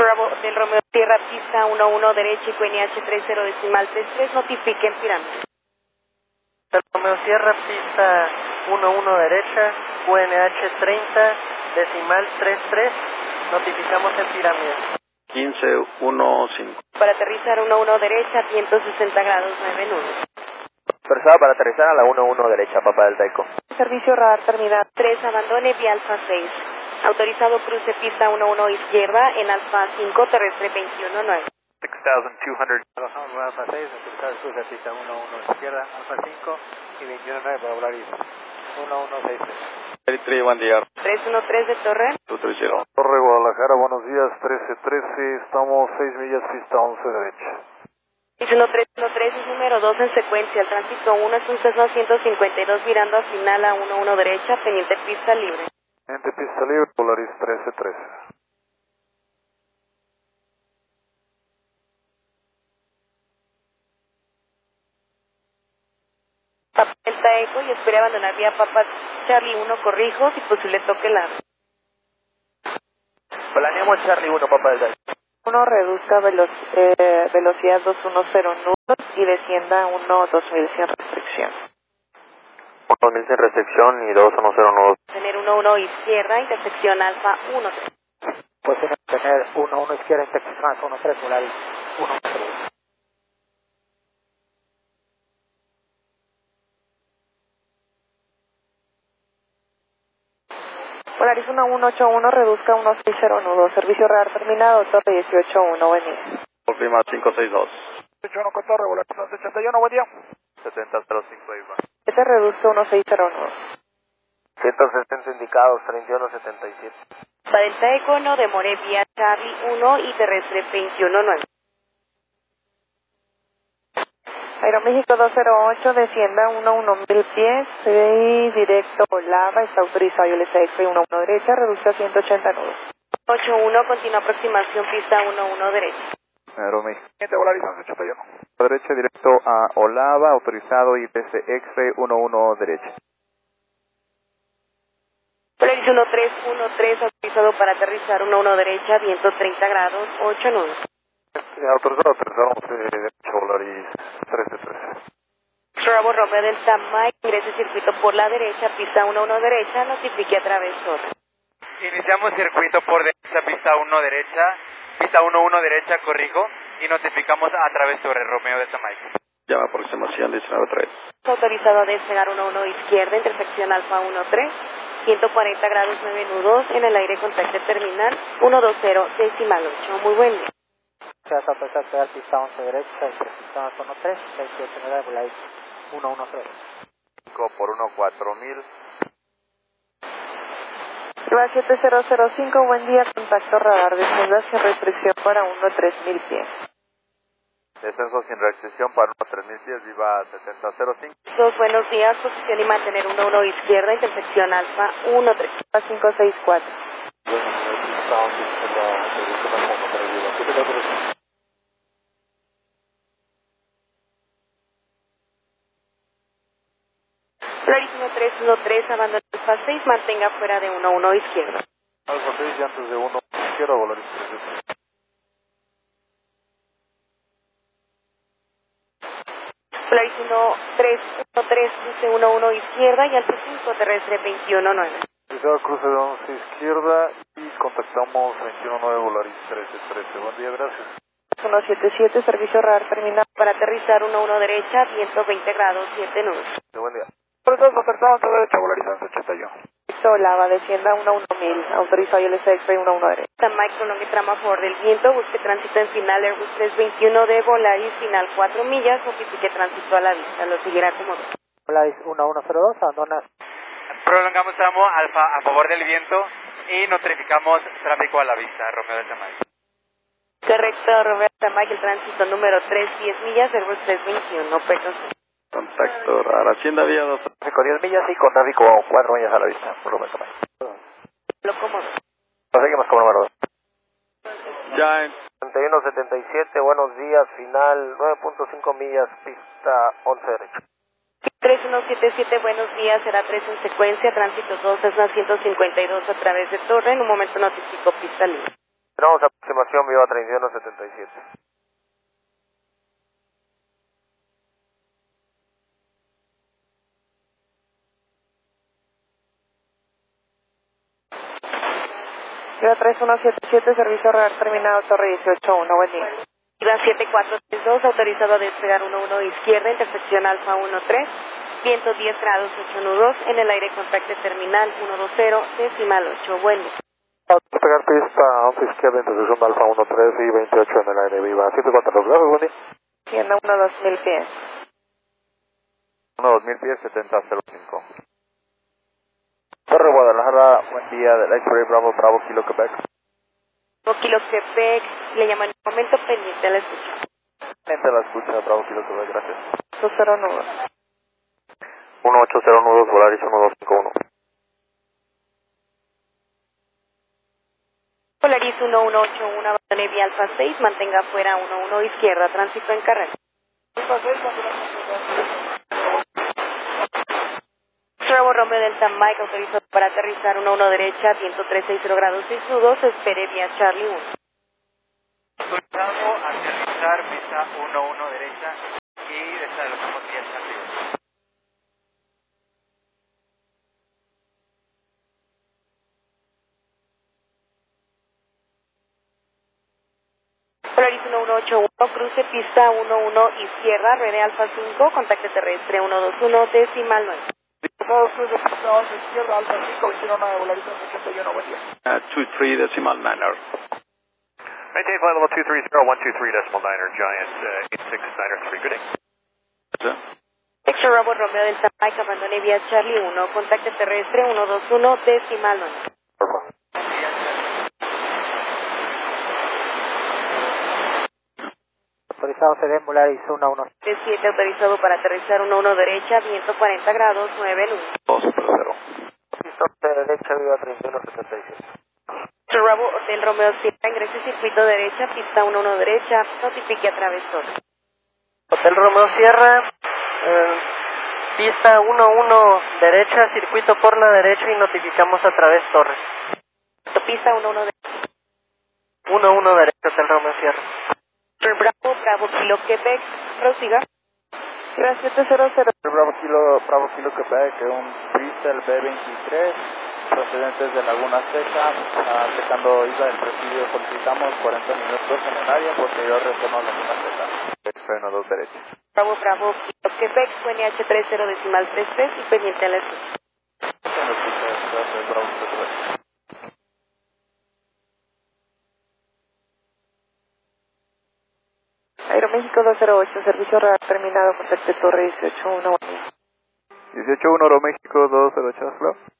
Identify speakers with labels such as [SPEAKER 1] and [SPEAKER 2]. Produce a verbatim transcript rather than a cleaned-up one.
[SPEAKER 1] Bravo del Romeo Sierra, pista uno uno derecha y Q N H treinta decimal treinta y tres, notifique en pirámide.
[SPEAKER 2] Del Romeo Sierra, pista uno uno derecha, Q N H treinta decimal treinta y tres, notificamos en pirámide.
[SPEAKER 3] quince uno cinco.
[SPEAKER 1] Para aterrizar uno uno derecha, ciento sesenta grados nueve nudos.
[SPEAKER 4] Persada para aterrizar a la uno uno derecha, Papa del Taiko.
[SPEAKER 1] Servicio radar terminal tres, abandone vía Alfa seis. Autorizado cruce pista uno uno izquierda en Alfa cinco, terrestre veintiuno nueve.
[SPEAKER 4] six thousand two hundred.
[SPEAKER 2] Trabajamos con Alfa seis, autorizado cruce pista uno uno izquierda, Alfa cinco y veintiuno nueve para volar uno uno seis tres.
[SPEAKER 3] tres, buen día.
[SPEAKER 1] tres uno tres de Torre.
[SPEAKER 3] dos tres cero.
[SPEAKER 5] Torre Guadalajara, buenos días, trece trece, estamos seis millas, pista once derecha.
[SPEAKER 1] seis uno tres uno tres es número dos en secuencia, el tránsito uno es un Cessna ciento cincuenta y dos virando a final a uno uno derecha, pendiente pista libre.
[SPEAKER 5] Pendiente pista libre, Polaris trece trece.
[SPEAKER 1] Papa Delta Eco y espere abandonar vía Papa Charlie uno, corrijo, si posible toque largo.
[SPEAKER 4] Planeamos Charlie uno, Papa del Taiko.
[SPEAKER 1] uno reduzca velo eh, velocidad doscientos diez nudos y descienda uno dos mil cien restricción.
[SPEAKER 4] uno mil sin restricción y doscientos diez nudos.
[SPEAKER 1] Tener uno uno izquierda, intersección alfa uno tres.
[SPEAKER 2] Pues tener uno uno izquierda, intersección Alfa uno tres, Polaris uno tres.
[SPEAKER 1] Polaris uno uno ocho uno, reduzca uno seis cero nudos. Servicio radar terminado, Torre dieciocho uno, buen día.
[SPEAKER 3] Confirma cinco seis dos.
[SPEAKER 5] dieciocho uno con Torre, Volaris ochenta y uno, buen día.
[SPEAKER 4] setenta cero cinco Iva.
[SPEAKER 1] Este reduzca uno seis cero nudos.
[SPEAKER 4] ciento sesenta indicados, treinta y uno setenta y siete.
[SPEAKER 1] Para Delta Eco no demore vía Charlie uno y terrestre veintiuno nueve. Aeroméxico dos cero ocho, descienda uno uno mil pies y directo Lava, está autorizado y les X-Ray uno uno derecha, reduce a ciento ochenta nudos. ocho uno, continúa aproximación pista uno uno derecha.
[SPEAKER 5] Aeroméxico. Volaris ochenta y uno. Derecha, directo a Olava, autorizado I P C X-Ray uno uno derecha.
[SPEAKER 1] Polaris uno tres uno tres, autorizado para aterrizar uno uno derecha, viento treinta grados, ocho nudos.
[SPEAKER 5] Autorizado, aterrizamos eh, derecha, Volaris trece trece.
[SPEAKER 1] Bravo Romeo Delta Mike, ingrese circuito por la derecha, pista uno uno derecha, notifique a través Torre.
[SPEAKER 6] Iniciamos circuito por derecha, pista uno derecha, pista uno uno derecha, corrijo, y notificamos a través Torre Romeo Delta Mike.
[SPEAKER 3] Llama aproximación diecinueve tres.
[SPEAKER 1] Autorizado a despegar uno uno izquierda, intersección Alfa uno tres, ciento cuarenta grados nueve nudos, en el aire contacto terminal uno dos cero decimal ocho. Muy buen día.
[SPEAKER 2] Se va a autorizar pegar pista once derecha, intersección Alfa uno tres, veintiocho nueve, Polaris uno uno tres.
[SPEAKER 4] cinco por uno cuatro mil.
[SPEAKER 1] Cuba siete cero cero cinco, buen día, contacto radar, descienda sin restricción para uno tres mil pies.
[SPEAKER 4] Descenso sin restricción para uno tres mil pies, viva setenta cero cinco.
[SPEAKER 1] Dos buenos días, posición y mantener uno uno izquierda, intersección Alfa uno tres, cinco seis cuatro. Polaris uno tres uno tres, abandona Alfa seis, mantenga fuera de uno uno izquierda.
[SPEAKER 5] Alfa seis y antes de uno izquierda, Volaris trece trece.
[SPEAKER 1] Polaris uno tres uno tres, cruce uno uno izquierda y Alfa cinco, terrestre veintiuno nueve.
[SPEAKER 5] Autorizado cruce de once izquierda y contactamos veintiuno nueve, Volaris trece trece. Buen día, gracias.
[SPEAKER 1] uno siete siete, servicio radar terminado para aterrizar uno uno derecha, viento veinte grados, siete nudos.
[SPEAKER 5] Buen día. Autorizado, contactamos a derecha, Volaris ochenta y uno.
[SPEAKER 1] Listo, Lava, descienda uno uno mil, autorizado y el X-Ray uno uno derecha. San Mike, prolongue tramo a favor del viento, busque tránsito en final Airbus trescientos veintiuno de Volaris, final cuatro millas, notifique tránsito a la vista, lo seguirá como
[SPEAKER 2] Polaris uno uno cero dos, abandona.
[SPEAKER 6] Prolongamos tramo alfa a favor del viento y notificamos tráfico a la vista, Romeo Delta Mike.
[SPEAKER 1] correcto, Roberta Mike, el tránsito número tres, diez millas, Airbus trescientos veintiuno, Pecos.
[SPEAKER 3] Contacto radar, Hacienda vía dos.
[SPEAKER 4] Tráfico diez millas y con tráfico cuatro millas a la vista, por lo menos.
[SPEAKER 1] Locomodo.
[SPEAKER 4] Seguimos como número dos.
[SPEAKER 3] Ya en
[SPEAKER 4] setenta y uno setenta y siete, buenos días, final nueve punto cinco millas, pista once derecha.
[SPEAKER 1] tres uno siete siete, buenos días, será tres en secuencia, tránsito dos, es la ciento cincuenta y dos a través de Torre, en un momento notifico pista libre.
[SPEAKER 4] Tenemos aproximación Viva treinta y uno setenta y siete.
[SPEAKER 1] Viva tres uno siete siete, servicio radar terminado, Torre dieciocho uno, buen día.
[SPEAKER 7] Viva siete cuatro tres dos, autorizado a despegar uno uno de izquierda, intersección Alfa uno tres, viento diez grados ocho nudos, en el aire contacte terminal ciento veinte, decimal ocho, buen día.
[SPEAKER 4] Despegar pista once izquierda, intersección Alfa uno tres y veintiocho en el aire, Viva siete cuatro dos, gracias, buen día.
[SPEAKER 1] Tienda uno dos mil pies.
[SPEAKER 5] uno dos mil pies, setenta cero cinco. Torre Guadalajara, buen día, del X-Ray Bravo, Bravo, Kilo, Quebec.
[SPEAKER 7] Kilo Quebec, le llaman en un momento pendiente a la escucha.
[SPEAKER 5] Pendiente a la escucha, Bravo, Kilo, Quebec, gracias.
[SPEAKER 1] dos cero nudos.
[SPEAKER 4] uno ocho cero nudos, Volaris uno dos cinco uno.
[SPEAKER 7] Polaris uno uno ocho uno, abandone vía Alfa seis, mantenga fuera uno uno izquierda, tránsito en carrera. Bravo Romeo Delta Mike, autorizado para aterrizar uno uno derecha, viento trescientos sesenta grados seis nudos, espere vía Charlie uno.
[SPEAKER 6] Autorizado a aterrizar pista uno uno derecha y desalojar vía Charlie uno.
[SPEAKER 7] Polaris uno uno ocho uno, cruce pista uno uno izquierda, ruede Alfa cinco, contacto terrestre uno dos uno, decimal nueve.
[SPEAKER 4] Cruce pista once izquierda, Alfa cinco, veintiuno nueve, Volaris ochenta y uno, buen día.
[SPEAKER 3] Uh, two three decimal niner.
[SPEAKER 4] Maintain flight level two three zero one two three decimal niner, Giant uh, eight six niner three, good day.
[SPEAKER 3] Sir.
[SPEAKER 7] Extra Bravo Romeo Delta Mike, abandone vía Charlie uno, contacto terrestre uno dos uno, decimal nueve.
[SPEAKER 2] Autorizado se den Volaris uno uno.
[SPEAKER 7] siete, autorizado para aterrizar uno uno derecha, viento cuarenta grados, nueve nudos.
[SPEAKER 3] dos cero.
[SPEAKER 4] Pista once derecha, Viva treinta y uno setenta y siete.
[SPEAKER 7] Extra Bravo Hotel Romeo Sierra, ingrese circuito derecha, pista uno uno derecha, notifique a través torre.
[SPEAKER 2] Hotel Romeo Sierra, eh, pista uno uno derecha, circuito por la derecha y notificamos a través torre.
[SPEAKER 7] Pista uno uno derecha.
[SPEAKER 2] uno uno derecha, Hotel Romeo Sierra.
[SPEAKER 7] Bravo, Bravo, Kilo, Quebec, prosiga.
[SPEAKER 1] Viva siete cero cero.
[SPEAKER 5] Bravo, Kilo, Bravo, Kilo, Quebec, un Freestyle B veintitrés, procedentes de Laguna Seca, atacando Isla del Presidio, solicitamos cuarenta minutos en el área, posterior retorno a Laguna Seca. X-Ray uno dos derecha.
[SPEAKER 7] Bravo, Bravo, Kilo, Quebec, U N H treinta decimal treinta y tres y pendiente a la escucha.
[SPEAKER 5] En la escucha, gracias, Bravo, Kilo, Quebec.
[SPEAKER 1] Aeroméxico dos cero ocho, servicio radar terminado, contacte Torre dieciocho uno, buen día.
[SPEAKER 5] dieciocho uno, Aeroméxico dos cero ocho, hello.